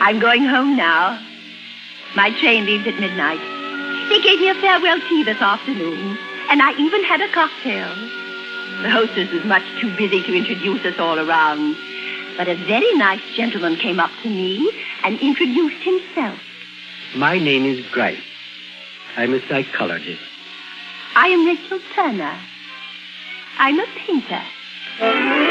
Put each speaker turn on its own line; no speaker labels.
I'm going home now. My train leaves at midnight. They gave me a farewell tea this afternoon, and I even had a cocktail. The hostess was much too busy to introduce us all around. But a very nice gentleman came up to me and introduced himself.
My name is Grice. I'm a psychologist.
I am Rachel Turner. I'm a painter.